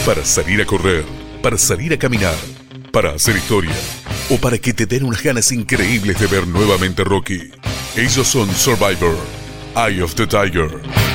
Para salir a correr, para salir a caminar, para hacer historia o para que te den unas ganas increíbles de ver nuevamente Rocky. Ellos son Survivor, Eye of the Tiger.